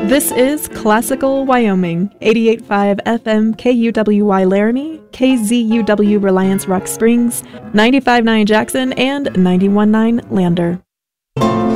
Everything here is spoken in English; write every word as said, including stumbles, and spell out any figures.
This is Classical Wyoming, eighty-eight point five F M K U W Y Laramie, K Z U W Reliance Rock Springs, ninety-five point nine Jackson, and ninety-one point nine Lander.